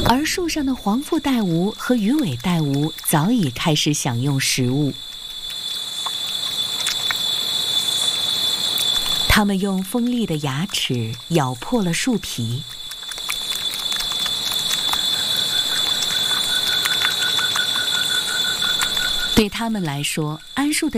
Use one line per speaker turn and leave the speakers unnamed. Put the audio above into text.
而树上的黄腹带蜈和鱼尾带蜈早已开始享用食物。它们用锋利的牙齿咬破了树皮。对它们来说，桉树的